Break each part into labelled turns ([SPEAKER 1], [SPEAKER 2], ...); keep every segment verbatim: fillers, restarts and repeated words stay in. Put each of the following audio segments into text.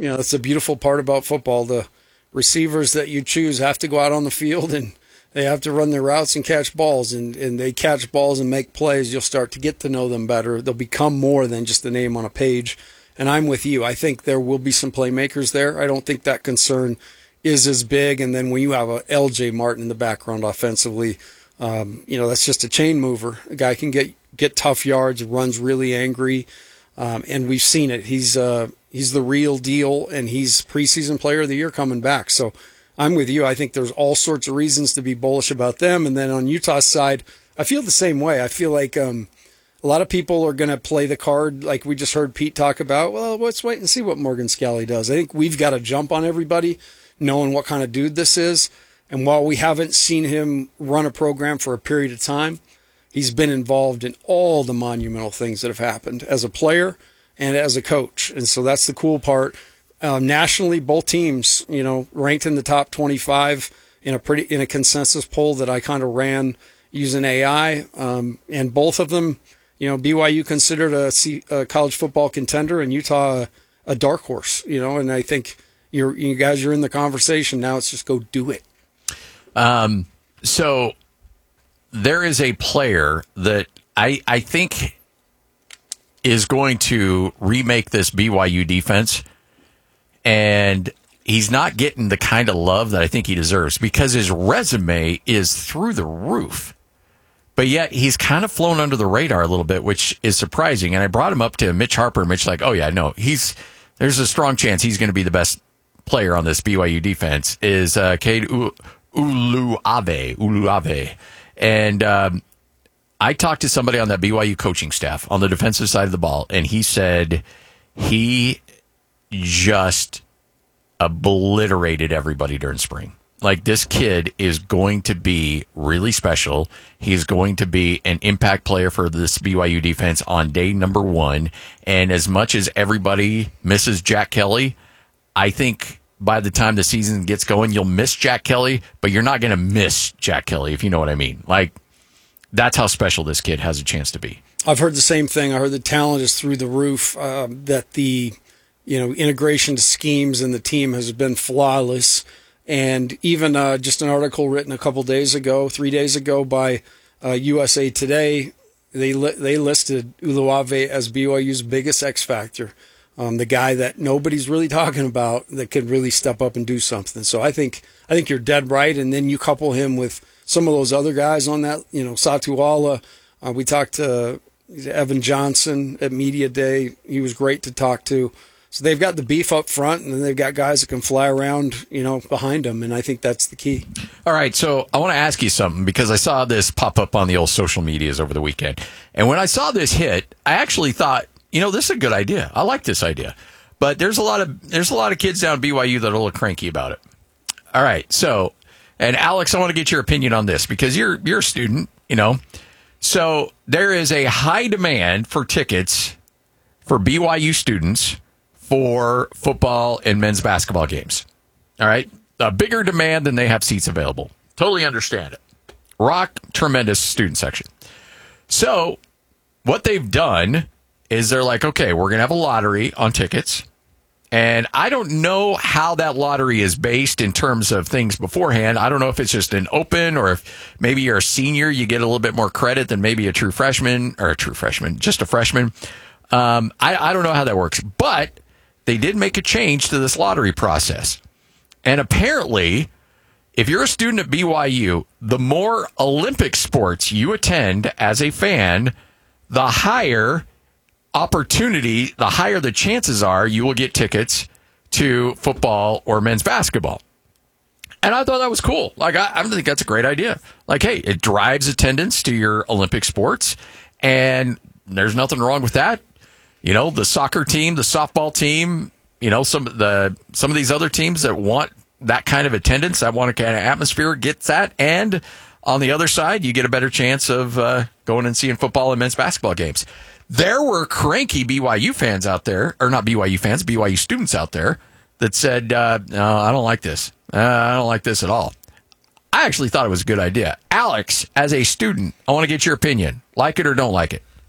[SPEAKER 1] You know, that's the beautiful part about football. The receivers that you choose have to go out on the field and they have to run their routes and catch balls, and, and they catch balls and make plays. You'll start to get to know them better. They'll become more than just a name on a page. And I'm with you. I think there will be some playmakers there. I don't think that concern is as big. And then when you have a L J Martin in the background offensively, um, you know, that's just a chain mover. A guy can get, get tough yards, runs really angry. Um, and we've seen it. He's, uh, he's the real deal, and he's preseason player of the year coming back. So I'm with you. I think there's all sorts of reasons to be bullish about them. And then on Utah's side, I feel the same way. I feel like um, a lot of people are going to play the card like we just heard Pete talk about. Well, let's wait and see what Morgan Scalley does. I think we've got to jump on everybody, knowing what kind of dude this is. And while we haven't seen him run a program for a period of time, he's been involved in all the monumental things that have happened as a player and as a coach. And so that's the cool part. Um, nationally, both teams, you know, ranked in the top twenty-five in a pretty in a consensus poll that I kind of ran using A I, um, and both of them, you know, B Y U considered a, C, a college football contender, and Utah a, a dark horse. You know, and I think you're you guys are in the conversation now. It's just go do it.
[SPEAKER 2] Um. So there is a player that I I think is going to remake this B Y U defense. And he's not getting the kind of love that I think he deserves because his resume is through the roof. But yet he's kind of flown under the radar a little bit, which is surprising. And I brought him up to Mitch Harper. Mitch's like, oh, yeah, no, he's there's a strong chance he's going to be the best player on this B Y U defense, is uh, Cade U- Uluave. Uluave. And um, I talked to somebody on that B Y U coaching staff on the defensive side of the ball, and he said he just obliterated everybody during spring. Like, this kid is going to be really special. He's going to be an impact player for this B Y U defense on day number one. And as much as everybody misses Jack Kelly, I think by the time the season gets going, you'll miss Jack Kelly, but you're not going to miss Jack Kelly, if you know what I mean. Like, that's how special this kid has a chance to be.
[SPEAKER 1] I've heard the same thing. I heard the talent is through the roof, um, that the you know, integration to schemes and the team has been flawless. And even uh, just an article written a couple days ago, three days ago by uh, U S A Today, they li- they listed Uluave as B Y U's biggest X factor, um, the guy that nobody's really talking about that could really step up and do something. So I think I think you're dead right. And then you couple him with some of those other guys on that, you know, Satuala. Uh, we talked to Evan Johnson at Media Day. He was great to talk to. So they've got the beef up front, and then they've got guys that can fly around, you know, behind them, and I think that's the key.
[SPEAKER 2] All right, so I want to ask you something because I saw this pop up on the old social medias over the weekend. And when I saw this hit, I actually thought, you know, this is a good idea. I like this idea. But there's a lot of there's a lot of kids down at B Y U that are a little cranky about it. All right, so, and Alex, I want to get your opinion on this because you're you're a student, you know. So there is a high demand for tickets for B Y U students for football and men's basketball games. All right? A bigger demand than they have seats available. Totally understand it. Rock, tremendous student section. So what they've done is they're like, okay, we're going to have a lottery on tickets. And I don't know how that lottery is based in terms of things beforehand. I don't know if it's just an open or if maybe you're a senior, you get a little bit more credit than maybe a true freshman or a true freshman, just a freshman. Um, I, I don't know how that works. But they did make a change to this lottery process. And apparently, if you're a student at B Y U, the more Olympic sports you attend as a fan, the higher opportunity, the higher the chances are you will get tickets to football or men's basketball. And I thought that was cool. Like, I, I think that's a great idea. Like, hey, it drives attendance to your Olympic sports, and there's nothing wrong with that. You know, the soccer team, the softball team, you know, some of the some of these other teams that want that kind of attendance, that want a kind of atmosphere, gets that. And on the other side, you get a better chance of uh, going and seeing football and men's basketball games. There were cranky B Y U fans out there, or not B Y U fans, B Y U students out there that said, uh, no, I don't like this. Uh, I don't like this at all. I actually thought it was a good idea. Alex, as a student, I want to get your opinion. Like it or don't like it?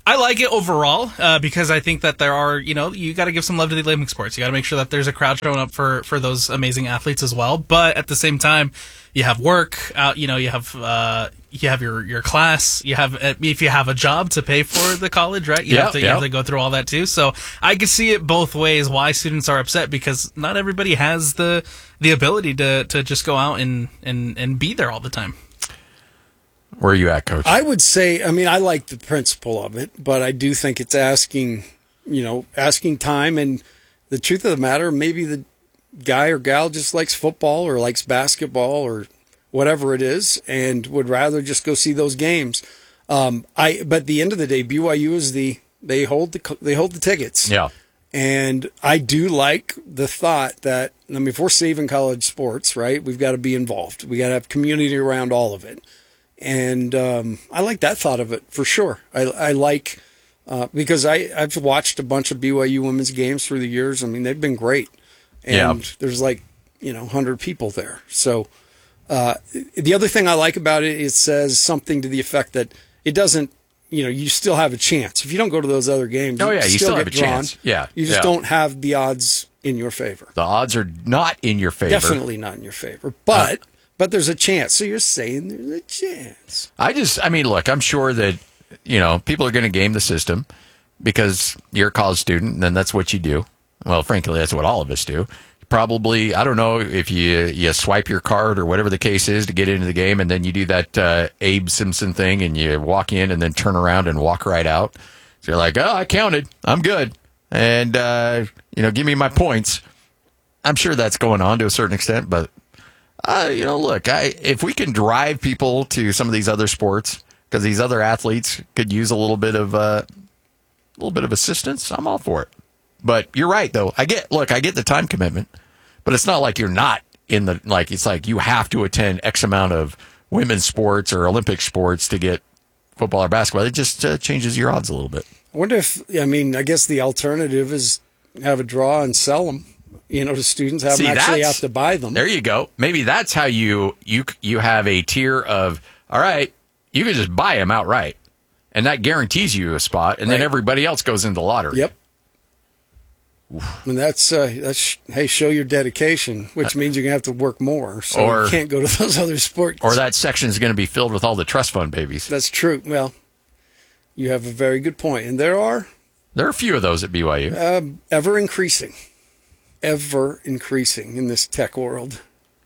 [SPEAKER 3] I like it overall uh, because I think that there are, you know, you got to give some love to the Olympic sports. You got to make sure that there's a crowd showing up for, for those amazing athletes as well. But at the same time, you have work, uh, you know, you have uh, you have your, your class, you have if you have a job to pay for the college, right? You
[SPEAKER 2] yeah,
[SPEAKER 3] have to
[SPEAKER 2] yeah.
[SPEAKER 3] you have to go through all that too. So I can see it both ways. Why students are upset because not everybody has the the ability to, to just go out and, and, and be there all the time.
[SPEAKER 2] Where are you at, Coach?
[SPEAKER 1] I would say, I mean, I like the principle of it, but I do think it's asking, you know, asking time. And the truth of the matter, maybe the guy or gal just likes football or likes basketball or whatever it is and would rather just go see those games. Um, I, but at the end of the day, B Y U is the, they hold the, they hold the tickets.
[SPEAKER 2] Yeah.
[SPEAKER 1] And I do like the thought that, I mean, if we're saving college sports, right, we've got to be involved. We got to have community around all of it. And um, I like that thought of it for sure. I, I like, uh, because I, I've watched a bunch of B Y U women's games through the years. I mean, they've been great. And
[SPEAKER 2] yeah.
[SPEAKER 1] there's like, you know, one hundred people there. So uh, the other thing I like about it, it says something to the effect that it doesn't, you know, you still have a chance. If you don't go to those other games,
[SPEAKER 2] oh, yeah,
[SPEAKER 1] you,
[SPEAKER 2] you
[SPEAKER 1] still,
[SPEAKER 2] still
[SPEAKER 1] get
[SPEAKER 2] have a
[SPEAKER 1] drawn.
[SPEAKER 2] chance. Yeah.
[SPEAKER 1] You just
[SPEAKER 2] yeah.
[SPEAKER 1] don't have the odds in your favor.
[SPEAKER 2] The odds are not in your favor.
[SPEAKER 1] Definitely not in your favor. But. Uh, But there's a chance. So you're saying there's a chance.
[SPEAKER 2] I just, I mean, look, I'm sure that, you know, people are going to game the system because you're a college student and then that's what you do. Well, frankly, that's what all of us do. Probably, I don't know if you you swipe your card or whatever the case is to get into the game and then you do that uh, Abe Simpson thing and you walk in and then turn around and walk right out. So you're like, oh, I counted. I'm good. And, uh, you know, give me my points. I'm sure that's going on to a certain extent, but Uh, you know, look, I, if we can drive people to some of these other sports, because these other athletes could use a little bit of uh, a little bit of assistance, I'm all for it. But you're right, though. I get, look, I get the time commitment, but it's not like you're not in the, like, it's like you have to attend X amount of women's sports or Olympic sports to get football or basketball. It just uh, changes your odds a little bit.
[SPEAKER 1] I wonder if, I mean, I guess the alternative is have a draw and sell them. You know, the students have
[SPEAKER 2] See,
[SPEAKER 1] them actually have to buy them.
[SPEAKER 2] There you go. Maybe that's how you you you have a tier of, all right, you can just buy them outright, and that guarantees you a spot, and right. then everybody else goes into the lottery.
[SPEAKER 1] Yep. Oof. And that's, uh, that's, hey, show your dedication, which means you're going to have to work more, so or, you can't go to those other sports.
[SPEAKER 2] Or that section is going to be filled with all the trust fund babies.
[SPEAKER 1] That's true. Well, you have a very good point. And there are...
[SPEAKER 2] There are a few of those at B Y U.
[SPEAKER 1] Uh, ever increasing. Ever increasing in this tech world.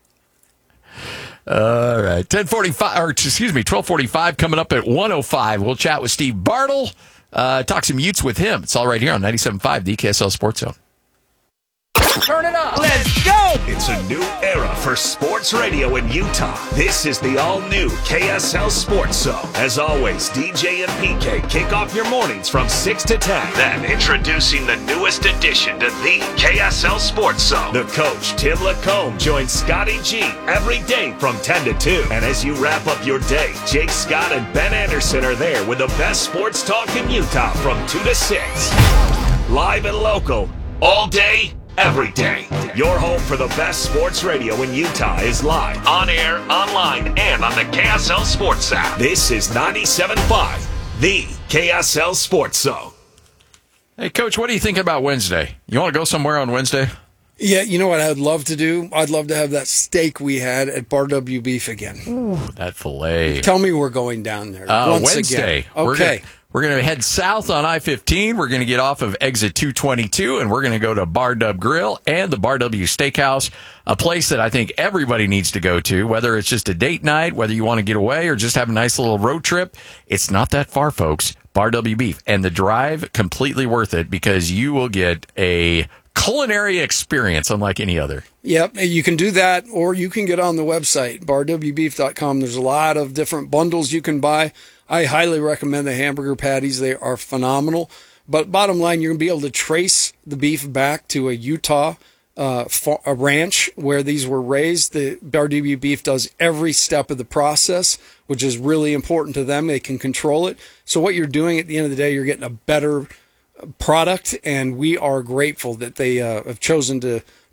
[SPEAKER 2] All right, ten forty-five, or excuse me, twelve forty-five coming up at one oh five. We'll chat with Steve Bartle, uh, talk some Utes with him. It's all right here on ninety-seven point five, the K S L Sports Zone.
[SPEAKER 4] Turn it up. Let's go. It's a new era for sports radio in Utah. This is the all-new K S L Sports Zone. As always, D J and P K kick off your mornings from six to ten. Then introducing the newest addition to the K S L Sports Zone. The coach, Tim Lacombe, joins Scotty G every day from ten to two. And as you wrap up your day, Jake Scott and Ben Anderson are there with the best sports talk in Utah from two to six. Live and local, all day, every day. Your home for the best sports radio in Utah is live, on air, online, and on the K S L Sports app. This is ninety-seven point five, the K S L Sports Zone.
[SPEAKER 2] Hey, Coach, what are you thinking about Wednesday? You want to go somewhere on Wednesday?
[SPEAKER 1] Yeah, you know what I'd love to do? I'd love to have that steak we had at Bar W Beef again.
[SPEAKER 2] Ooh, that filet.
[SPEAKER 1] Tell me we're going down there
[SPEAKER 2] uh,
[SPEAKER 1] once
[SPEAKER 2] Wednesday.
[SPEAKER 1] again. Okay.
[SPEAKER 2] We're gonna, we're going to head south on I fifteen. We're going to get off of exit two twenty-two, and we're going to go to Bar Dub Grill and the Bar W Steakhouse, a place that I think everybody needs to go to, whether it's just a date night, whether you want to get away, or just have a nice little road trip. It's not that far, folks. Bar W Beef. And the drive, completely worth it, because you will get a culinary experience unlike any other.
[SPEAKER 1] Yep, you can do that, or you can get on the website, bar w beef dot com. There's a lot of different bundles you can buy. I highly recommend the hamburger patties. They are phenomenal. But bottom line, you're going to be able to trace the beef back to a Utah uh, fa- a ranch where these were raised. The Bar W Beef does every step of the process, which is really important to them. They can control it. So what you're doing at the end of the day, you're getting a better product, and we are grateful that they uh, have chosen to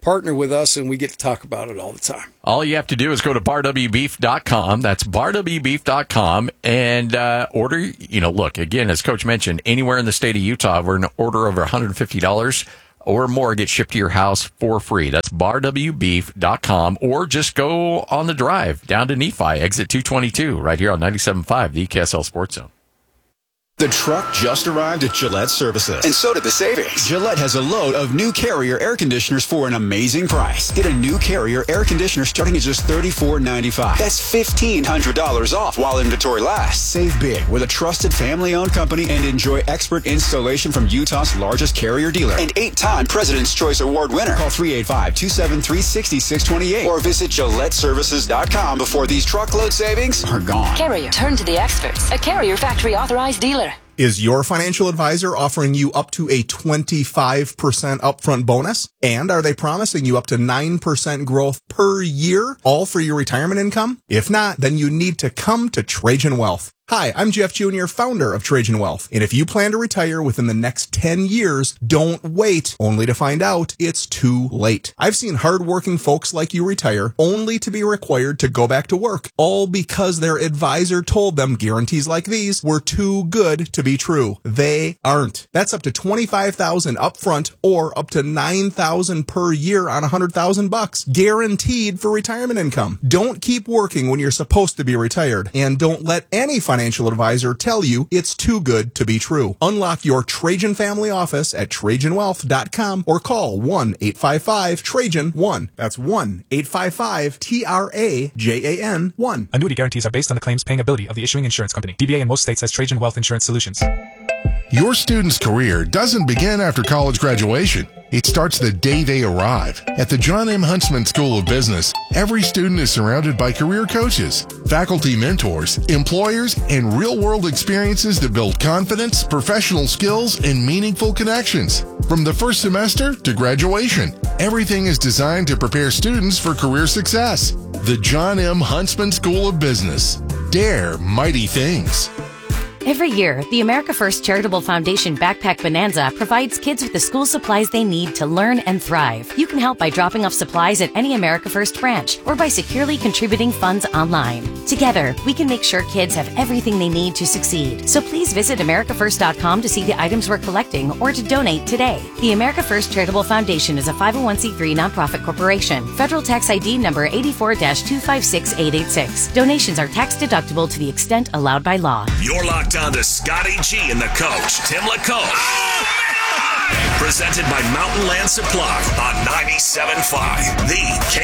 [SPEAKER 1] partner with us, and we get to talk about it all the time.
[SPEAKER 2] All you have to do is go to bar w beef dot com. That's bar w beef dot com and uh, order. You know, look, again, as Coach mentioned, anywhere in the state of Utah, we're an order over one hundred fifty dollars or more get shipped to your house for free. That's bar w beef dot com, or just go on the drive down to Nephi, exit two twenty-two, right here on ninety-seven point five, the E K S L Sports Zone.
[SPEAKER 5] The truck just arrived at Gillette Services. And so did the savings. Gillette has a load of new Carrier air conditioners for an amazing price. Get a new Carrier air conditioner starting at just thirty-four ninety-five. That's fifteen hundred dollars off while inventory lasts. Save big with a trusted family-owned company and enjoy expert installation from Utah's largest Carrier dealer and eight-time President's Choice Award winner. Call three eight five, two seven three, six six two eight or visit Gillette Services dot com before these truckload savings are gone.
[SPEAKER 6] Carrier, turn to the experts. A Carrier factory authorized dealer.
[SPEAKER 7] Is your financial advisor offering you up to a twenty-five percent upfront bonus? And are they promising you up to nine percent growth per year, all for your retirement income? If not, then you need to come to Trajan Wealth. Hi, I'm Jeff Junior, founder of Trajan Wealth. And if you plan to retire within the next ten years, don't wait only to find out it's too late. I've seen hardworking folks like you retire only to be required to go back to work, all because their advisor told them guarantees like these were too good to be true. They aren't. That's up to twenty-five thousand dollars upfront or up to nine thousand dollars per year on one hundred thousand bucks, guaranteed for retirement income. Don't keep working when you're supposed to be retired, and don't let any financial advisor tell you it's too good to be true. Unlock your Trajan family office at Trajan Wealth dot com or call one eight five five Trajan one. That's one eight five five T R A J A N one.
[SPEAKER 8] Annuity guarantees are based on the claims paying ability of the issuing insurance company. D B A in most states has Trajan Wealth Insurance Solutions.
[SPEAKER 9] Your student's career doesn't begin after college graduation. It starts the day they arrive. At the John M. Huntsman School of Business, every student is surrounded by career coaches, faculty mentors, employers, and real-world experiences that build confidence, professional skills, and meaningful connections. From the first semester to graduation, everything is designed to prepare students for career success. The John M. Huntsman School of Business. Dare mighty things.
[SPEAKER 10] Every year, the America First Charitable Foundation Backpack Bonanza provides kids with the school supplies they need to learn and thrive. You can help by dropping off supplies at any America First branch or by securely contributing funds online. Together, we can make sure kids have everything they need to succeed. So please visit America First dot com to see the items we're collecting or to donate today. The America First Charitable Foundation is a five oh one c three nonprofit corporation. Federal tax I D number eighty-four dash two five six eight eight six. Donations are tax deductible to the extent allowed by law.
[SPEAKER 4] You're locked on to Scotty G and the coach, Tim LaCoche. Presented by Mountain Land Supply on ninety-seven point five, the K